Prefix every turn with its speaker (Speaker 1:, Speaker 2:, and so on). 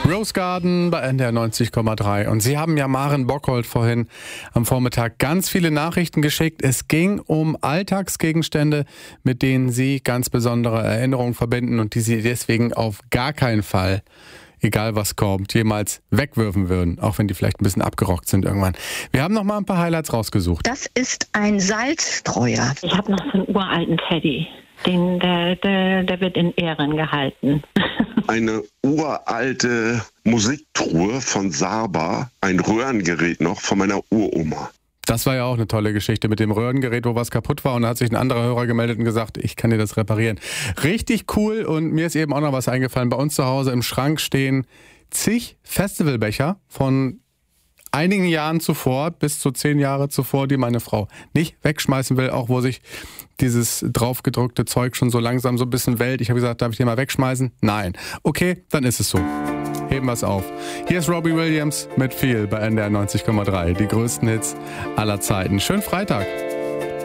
Speaker 1: Rose Garden bei NDR 90,3. Und Sie haben ja Maren Bockholt vorhin am Vormittag ganz viele Nachrichten geschickt. Es ging um Alltagsgegenstände, mit denen Sie ganz besondere Erinnerungen verbinden und die Sie deswegen auf gar keinen Fall, egal was kommt, jemals wegwürfen würden. Auch wenn die vielleicht ein bisschen abgerockt sind irgendwann. Wir haben noch mal ein paar Highlights rausgesucht.
Speaker 2: Das ist ein Salzstreuer.
Speaker 3: Ich habe noch so einen uralten Teddy. Der wird in Ehren gehalten.
Speaker 4: Eine uralte Musiktruhe von Saba, ein Röhrengerät noch von meiner Uroma.
Speaker 1: Das war ja auch eine tolle Geschichte mit dem Röhrengerät, wo was kaputt war und da hat sich ein anderer Hörer gemeldet und gesagt, ich kann dir das reparieren. Richtig cool und mir ist eben auch noch was eingefallen. Bei uns zu Hause im Schrank stehen zig Festivalbecher von einigen Jahren zuvor, bis zu 10 Jahre zuvor, die meine Frau nicht wegschmeißen will, auch wo sich dieses draufgedruckte Zeug schon so langsam so ein bisschen wellt. Ich habe gesagt, darf ich den mal wegschmeißen? Nein. Okay, dann ist es so. Heben wir es auf. Hier ist Robbie Williams mit Feel bei NDR 90,3. Die größten Hits aller Zeiten. Schönen Freitag.